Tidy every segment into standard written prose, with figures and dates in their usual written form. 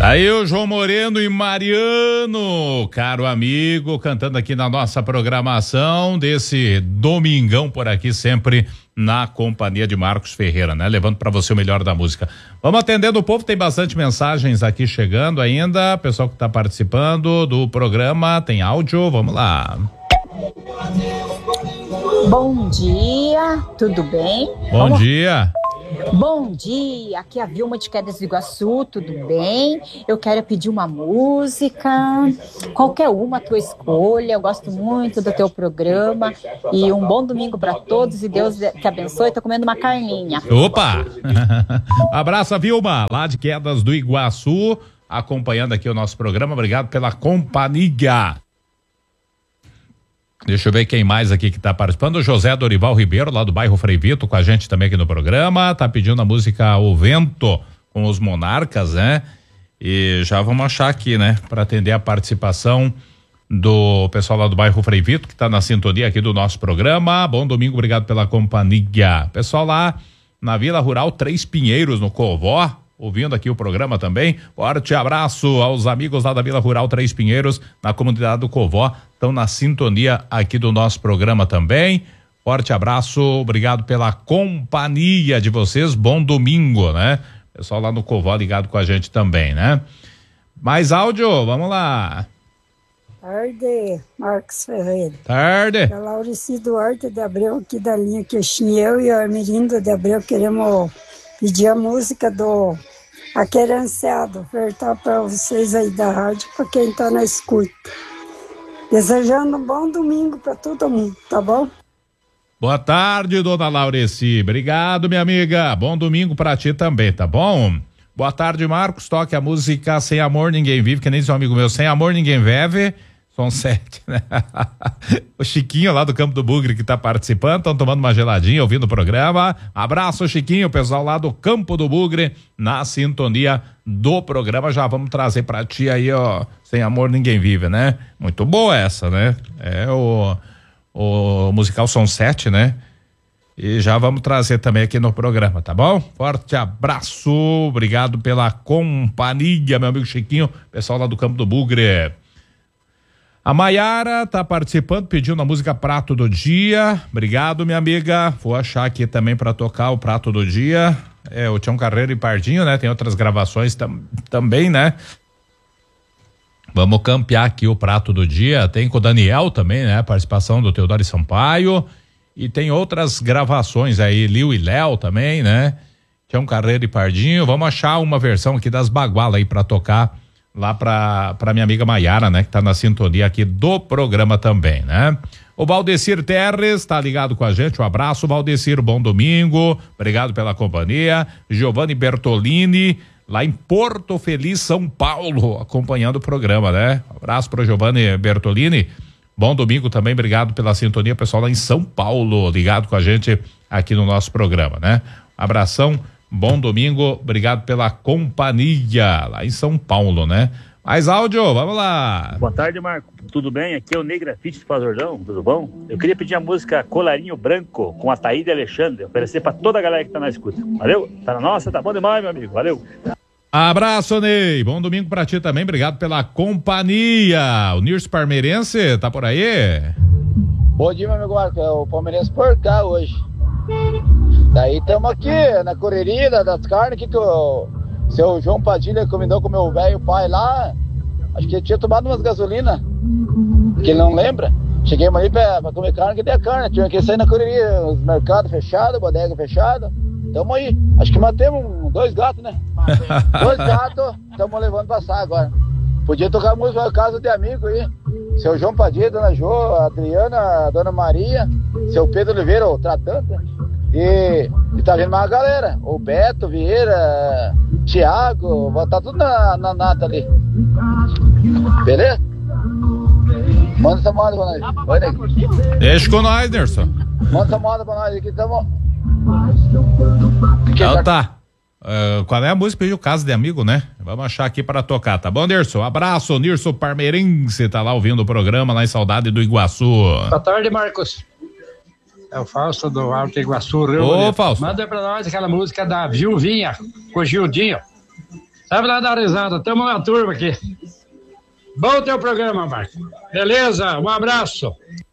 Aí o João Moreno e Mariano, caro amigo, cantando aqui na nossa programação desse domingão por aqui, sempre na companhia de Marcos Ferreira, né? Levando pra você o melhor da música. Vamos atendendo o povo, tem bastante mensagens aqui chegando ainda, pessoal que tá participando do programa, tem áudio, vamos lá. Bom dia, tudo bem? Bom dia. Bom dia, aqui é a Vilma de Quedas do Iguaçu, tudo bem? Eu quero pedir uma música, qualquer uma, a tua escolha, eu gosto muito do teu programa e um bom domingo para todos e Deus te abençoe, tô comendo uma carninha. Opa! Abraço a Vilma, lá de Quedas do Iguaçu, acompanhando aqui o nosso programa, obrigado pela companhia. Deixa eu ver quem mais aqui que tá participando. O José Dorival Ribeiro, lá do bairro Frei Vito, com a gente também aqui no programa. Tá pedindo a música O Vento com os Monarcas, né? E já vamos achar aqui, né? Para atender a participação do pessoal lá do bairro Frei Vito, que tá na sintonia aqui do nosso programa. Bom domingo, obrigado pela companhia. Pessoal lá na Vila Rural Três Pinheiros, no Covó, ouvindo aqui o programa também. Forte abraço aos amigos lá da Vila Rural Três Pinheiros, na comunidade do Covó, estão na sintonia aqui do nosso programa também. Forte abraço, obrigado pela companhia de vocês, bom domingo, né? Pessoal lá no Covó ligado com a gente também, né? Mais áudio, vamos lá. Tarde, Marcos Ferreira. Tarde. É Laurici Duarte de Abreu aqui da linha Queixinha. Eu e a Armirinda de Abreu queremos pedir a música do Aquerenciado, ofertar para vocês aí da rádio, para quem tá na escuta. Desejando um bom domingo para todo mundo, tá bom? Boa tarde, dona Laureci. Obrigado, minha amiga. Bom domingo para ti também, tá bom? Boa tarde, Marcos. Toque a música Sem Amor Ninguém Vive, que nem diz um amigo meu, Sem Amor Ninguém Vive. São 7, né? O Chiquinho lá do Campo do Bugre que tá participando, estão tomando uma geladinha, ouvindo o programa. Abraço, Chiquinho, pessoal lá do Campo do Bugre, na sintonia do programa. Já vamos trazer pra ti aí, ó, Sem Amor Ninguém Vive, né? Muito boa essa, né? É o musical São 7, né? E já vamos trazer também aqui no programa, tá bom? Forte abraço, obrigado pela companhia, meu amigo Chiquinho, pessoal lá do Campo do Bugre. A Maiara tá participando, pedindo a música Prato do Dia. Obrigado, minha amiga. Vou achar aqui também para tocar o Prato do Dia. É o Tião Carreiro e Pardinho, né? Tem outras gravações também, né? Vamos campear aqui o Prato do Dia. Tem com o Daniel também, né? Participação do Teodoro Sampaio. E tem outras gravações aí, Liu e Léo também, né? Tião Carreiro e Pardinho. Vamos achar uma versão aqui das Baguala aí para tocar lá pra minha amiga Maiara, né? Que tá na sintonia aqui do programa também, né? O Valdecir Terres tá ligado com a gente, um abraço, Valdecir, bom domingo, obrigado pela companhia. Giovanni Bertolini, lá em Porto Feliz, São Paulo, acompanhando o programa, né? Um abraço pro Giovanni Bertolini, bom domingo também, obrigado pela sintonia, pessoal lá em São Paulo, ligado com a gente aqui no nosso programa, né? Abração. Bom domingo, obrigado pela companhia lá em São Paulo, né? Mais áudio, vamos lá. Boa tarde, Marco. Tudo bem? Aqui é o Ney Grafite de Pazordão, tudo bom? Eu queria pedir a música Colarinho Branco com a Taíde Alexandre, oferecer pra toda a galera que tá na escuta. Valeu? Tá na nossa? Tá bom demais, meu amigo. Valeu. Abraço, Ney. Bom domingo pra ti também, obrigado pela companhia. O Nirso Palmeirense, tá por aí? Bom dia, meu amigo Marco. É o Palmeirense por cá hoje. Daí estamos aqui na correria das carnes, que o seu João Padilha combinou com o meu velho pai lá. Acho que ele tinha tomado umas gasolinas, que ele não lembra. Cheguei ali pra comer carne, que deu carne. Tinha que sair na correria, os mercados fechados, bodega fechada. Tamo aí. Acho que matemos 2 gatos, né? 2 gatos, estamos levando passar agora. Podia tocar música no caso de amigo aí. Seu João Padilha, Dona Jo, a Adriana, a Dona Maria, seu Pedro Oliveira, o tratante. E tá vindo mais a galera, o Beto Vieira, Thiago, vai estar tudo na nata ali. Beleza? Manda essa moda pra nós. Vai, né? Deixa com nós, Nerson. Manda essa moda pra nós aqui, tamo. Então tá. Qual é a música? Pediu Casa de Amigo, né? Vamos achar aqui para tocar, tá bom, Nirso? Abraço, Nirso Palmeirense, tá lá ouvindo o programa lá em Saudade do Iguaçu. Boa tarde, Marcos. É o Fausto do Alto Iguaçu, Rio Ô, Bonito. Fausto. Manda pra nós aquela música da Viuvinha, com o Gildinho. Sabe lá dar risada, tamo na turma aqui. Bom teu programa, Marco. Beleza? Um abraço.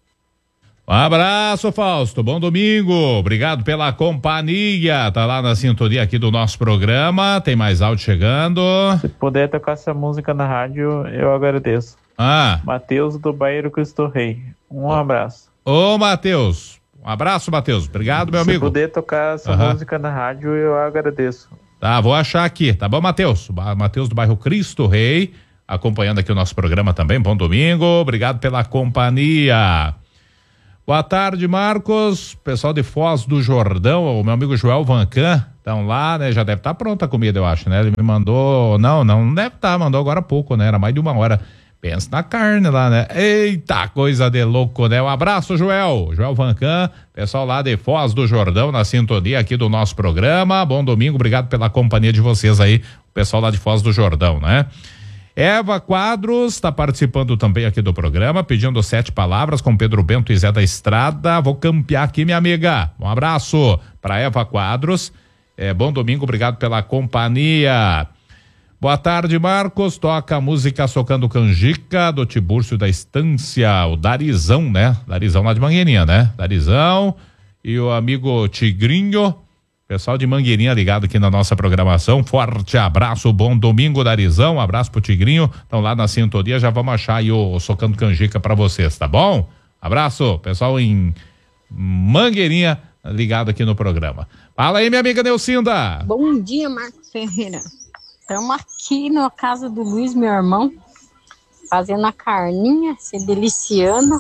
Um abraço, Fausto. Bom domingo. Obrigado pela companhia. Tá lá na sintonia aqui do nosso programa. Tem mais áudio chegando. Se puder tocar essa música na rádio, eu agradeço. Matheus do Bairro Cristo Rei. Um abraço. Ô, Matheus. Um abraço, Matheus. Obrigado, meu amigo. Se puder tocar essa música na rádio, eu agradeço. Tá, vou achar aqui. Tá bom, Matheus? Matheus do Bairro Cristo Rei, acompanhando aqui o nosso programa também. Bom domingo. Obrigado pela companhia. Boa tarde, Marcos. Pessoal de Foz do Jordão, o meu amigo Joel Vancan, estão lá, né? Já deve estar pronta a comida, eu acho, né? Ele me mandou, não deve estar, mandou agora há pouco, né? Era mais de 1 hora. Pensa na carne lá, né? Eita, coisa de louco, né? Um abraço, Joel Vancan, pessoal lá de Foz do Jordão, na sintonia aqui do nosso programa. Bom domingo, obrigado pela companhia de vocês aí, o pessoal lá de Foz do Jordão, né? Eva Quadros está participando também aqui do programa, pedindo 7 palavras com Pedro Bento e Zé da Estrada. Vou campear aqui, minha amiga. Um abraço para Eva Quadros. Bom domingo, obrigado pela companhia. Boa tarde, Marcos. Toca a música Socando Canjica do Tibúrcio da Estância, o Darizão, né? Darizão lá de Mangueirinha, né? Darizão e o amigo Tigrinho. Pessoal de Mangueirinha ligado aqui na nossa programação, forte abraço, bom domingo, Darizão, abraço pro Tigrinho, estão lá na sintonia, já vamos achar aí o Socando Canjica pra vocês, tá bom? Abraço, pessoal em Mangueirinha ligado aqui no programa. Fala aí, minha amiga Neucinda. Bom dia, Marcos Ferreira. Estamos aqui na casa do Luiz, meu irmão, fazendo a carninha, se deliciando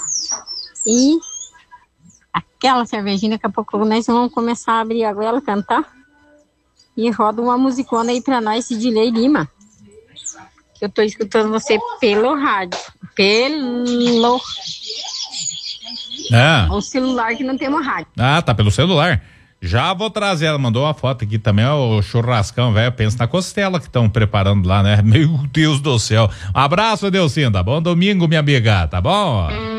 e aquela cervejinha, daqui a pouco nós vamos começar a abrir a goela, cantar. E roda uma musicona aí pra nós, Sidney Lima. Que eu tô escutando você pelo rádio. O celular que não tem uma rádio. Tá pelo celular. Já vou trazer, ela mandou uma foto aqui também, o churrascão, velho, pensa na costela que estão preparando lá, né? Meu Deus do céu. Um abraço, Delcinda. Bom domingo, minha amiga, tá bom?